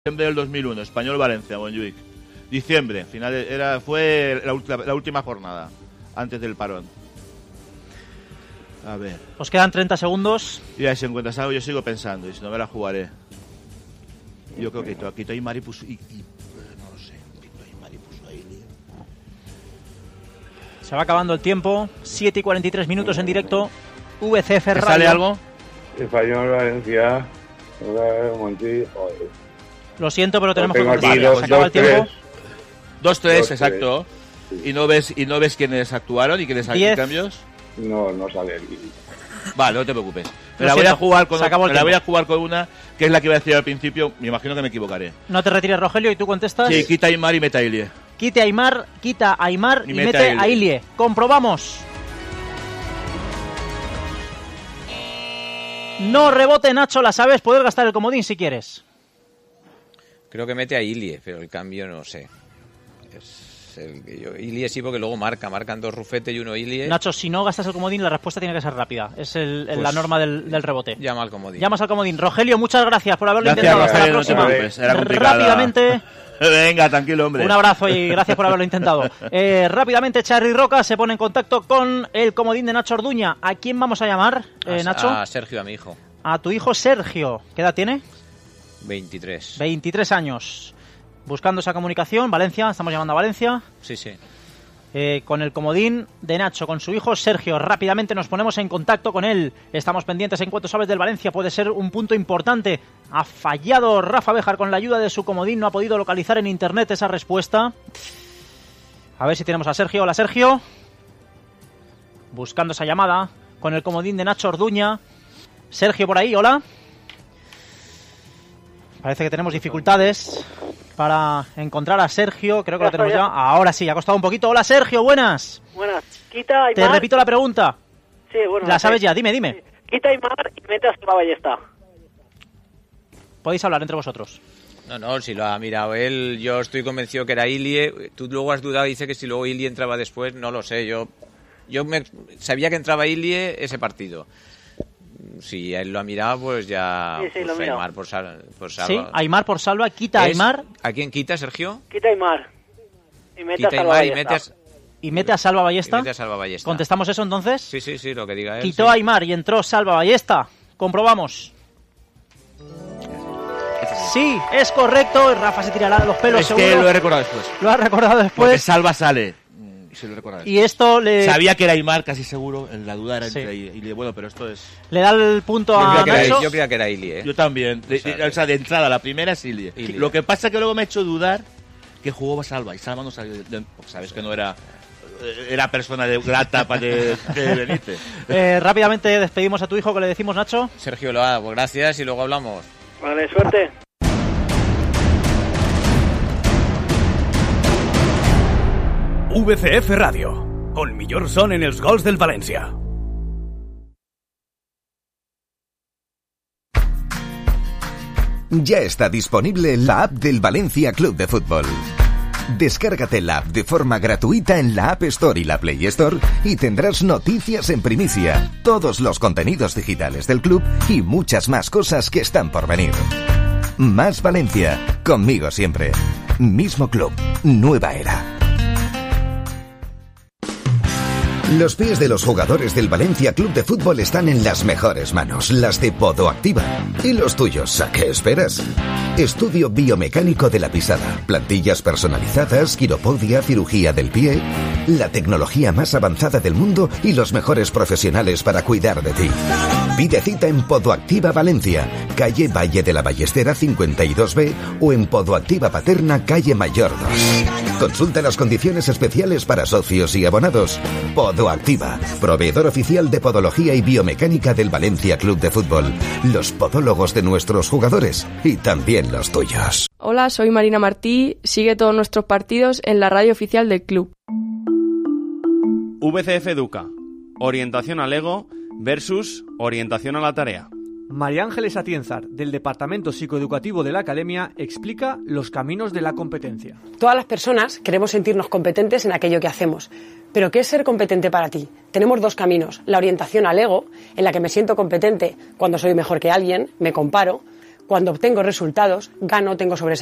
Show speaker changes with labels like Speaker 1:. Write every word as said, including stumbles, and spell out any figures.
Speaker 1: Diciembre del dos mil uno, Español-Valencia, Montjuic. Diciembre, final de, era fue la, la, la última jornada, antes del parón. A ver.
Speaker 2: Os quedan treinta segundos.
Speaker 1: Y si encuentras algo, yo sigo pensando, y si no me la jugaré. Yo creo que Quito y Mari puso... Y, y, no lo sé, Quito y Mari puso ahí.
Speaker 2: Se va acabando el tiempo, siete y cuarenta y tres minutos en directo. V C F Radio.
Speaker 1: ¿Sale algo?
Speaker 3: Español-Valencia, Montjuic...
Speaker 2: Lo siento, pero tenemos
Speaker 3: tengo
Speaker 2: que
Speaker 3: aquí
Speaker 2: continuar.
Speaker 3: dos,
Speaker 2: Se acaba
Speaker 3: dos,
Speaker 2: el tiempo.
Speaker 3: tres.
Speaker 1: Dos, tres,
Speaker 3: Dos,
Speaker 1: exacto.
Speaker 3: tres.
Speaker 1: ¿Y no ves y no ves quiénes actuaron y quiénes hay cambios?
Speaker 3: No, no sale aquí.
Speaker 1: Vale, no te preocupes. Me
Speaker 2: Lo
Speaker 1: la voy
Speaker 2: siento,
Speaker 1: a jugar con
Speaker 2: se acabó el
Speaker 1: me la voy a
Speaker 2: tiempo.
Speaker 1: jugar con una que es la que iba a decir al principio. Me imagino que me equivocaré.
Speaker 2: No te retires, Rogelio, y tú contestas.
Speaker 1: Sí, quita Aymar y meta a Ilie.
Speaker 2: Quite a Aymar, quita a Aymar y,
Speaker 1: Y
Speaker 2: mete,
Speaker 1: mete a Ilie.
Speaker 2: a Ilie. Comprobamos. No rebote, Nacho, la sabes. Puedes gastar el comodín si quieres.
Speaker 4: Creo que mete a Ilie, pero el cambio no sé. Es el que yo... Ilie sí, porque luego marca. Marcan dos Rufete y uno Ilie.
Speaker 2: Nacho, si no gastas el comodín, la respuesta tiene que ser rápida. Es el,
Speaker 4: Pues
Speaker 2: la norma del, del rebote.
Speaker 4: Llama al comodín.
Speaker 2: Llamas al comodín. Rogelio, muchas gracias por haberlo
Speaker 1: Gracias,
Speaker 2: intentado. Hasta la
Speaker 1: Rogelio, no te
Speaker 2: próxima.
Speaker 1: preocupes, era complicada.
Speaker 2: Rápidamente.
Speaker 1: Venga, tranquilo, hombre.
Speaker 2: Un abrazo y gracias por haberlo intentado. Eh, rápidamente, Charly Roca se pone en contacto con el comodín de Nacho Orduña. ¿A quién vamos a llamar, eh,
Speaker 4: a,
Speaker 2: Nacho?
Speaker 4: A Sergio, a mi hijo.
Speaker 2: A tu hijo Sergio. ¿Qué edad tiene?
Speaker 4: veintitrés.
Speaker 2: veintitrés años. Buscando esa comunicación, Valencia, estamos llamando a Valencia.
Speaker 4: Sí, sí.
Speaker 2: Eh, con el comodín de Nacho, con su hijo Sergio. Rápidamente nos ponemos en contacto con él. Estamos pendientes en cuanto sabes del Valencia. Puede ser un punto importante. Ha fallado Rafa Béjar con la ayuda de su comodín. No ha podido localizar en internet esa respuesta. A ver si tenemos a Sergio. Hola, Sergio. Buscando esa llamada con el comodín de Nacho Orduña. Sergio por ahí, hola. Parece que tenemos dificultades para encontrar a Sergio. Creo que lo tenemos ya. Ahora sí, ha costado un poquito. Hola, Sergio, buenas.
Speaker 5: Buenas. Quita Aymar.
Speaker 2: Te repito la pregunta.
Speaker 5: Sí, bueno.
Speaker 2: La sabes ya, dime, dime.
Speaker 5: Sí. Quita Aymar y mete a Salva Ballesta.
Speaker 2: Podéis hablar entre vosotros.
Speaker 4: No, no, si lo ha mirado él, yo estoy convencido que era Ilie. Tú luego has dudado y dices que si luego Ilie entraba después, no lo sé. Yo yo me, sabía que entraba Ilie ese partido. Si él lo ha mirado, pues ya...
Speaker 5: Sí, sí,
Speaker 4: pues
Speaker 5: lo miro.
Speaker 4: Aymar por, sal, por salva.
Speaker 2: Sí, Aymar por salva, quita a
Speaker 4: ¿Es-
Speaker 2: Aymar
Speaker 4: ¿A quién quita, Sergio?
Speaker 5: Quita Aymar. Y mete
Speaker 4: Quita
Speaker 5: a Salva
Speaker 4: Aymar y
Speaker 5: Ballesta.
Speaker 4: mete a,
Speaker 2: y mete a Salva
Speaker 4: y
Speaker 2: Ballesta.
Speaker 4: mete a Salva Ballesta.
Speaker 2: ¿Contestamos eso entonces?
Speaker 4: Sí, sí, sí, lo que diga él.
Speaker 2: Quitó
Speaker 4: sí.
Speaker 2: a Aymar y entró Salva Ballesta. Comprobamos. Sí, es correcto. Rafa se tirará de los pelos,
Speaker 1: Es
Speaker 2: seguro.
Speaker 1: que lo he recordado después.
Speaker 2: Lo ha recordado
Speaker 1: Porque
Speaker 2: después.
Speaker 1: Salva sale. Mm, Se lo he recordado después.
Speaker 2: Y esto le,
Speaker 1: Sabía que era Aymar, casi seguro. En la duda era
Speaker 2: Sí.
Speaker 1: entre y, y bueno, pero esto es...
Speaker 2: le da el punto
Speaker 4: Yo
Speaker 2: a
Speaker 4: creía, que era,
Speaker 2: Nacho.
Speaker 4: yo creía que era Ilie, ¿eh?
Speaker 1: Yo también. De,
Speaker 4: O sea,
Speaker 1: de- o sea, de entrada, la primera es Ilie.
Speaker 4: Ilie.
Speaker 1: Lo que pasa es que luego me ha hecho dudar que jugó Salva. Y Salva no salió de... de- porque sabes que no era... eh, Era persona de grata para de, de Benítez.
Speaker 2: Eh, rápidamente despedimos a tu hijo, que le decimos, Nacho.
Speaker 4: Sergio, lo hago. Gracias y luego hablamos.
Speaker 5: Vale, suerte.
Speaker 6: V C F Radio, el millor son en els gols del València.
Speaker 7: Ya está disponible la app del Valencia Club de Fútbol. Descárgate la app de forma gratuita en la App Store y la Play Store y tendrás noticias en primicia, todos los contenidos digitales del club y muchas más cosas que están por venir. Más Valencia, conmigo siempre. Mismo club, nueva era. Los pies de los jugadores del Valencia Club de Fútbol están en las mejores manos, las de Podoactiva. ¿Y los tuyos? ¿A qué esperas? Estudio biomecánico de la pisada, plantillas personalizadas, quiropodia, cirugía del pie, la tecnología más avanzada del mundo y los mejores profesionales para cuidar de ti. Pide cita en Podoactiva Valencia, calle Valle de la Ballestera cincuenta y dos B o en Podoactiva Paterna, calle Mayor dos. Consulta las condiciones especiales para socios y abonados. Podoactiva, proveedor oficial de podología y biomecánica del Valencia Club de Fútbol. Los podólogos de nuestros jugadores y también los tuyos.
Speaker 8: Hola, soy Marina Martí. Sigue todos nuestros partidos en la radio oficial del club.
Speaker 9: V C F Educa. Orientación al ego versus orientación a la tarea.
Speaker 10: María Ángeles Atienzar, del Departamento Psicoeducativo de la Academia, explica los caminos de la competencia.
Speaker 11: Todas las personas queremos sentirnos competentes en aquello que hacemos. ¿Pero qué es ser competente para ti? Tenemos dos caminos. La orientación al ego, en la que me siento competente cuando soy mejor que alguien, me comparo. cuando obtengo resultados, gano, tengo sobresaltos.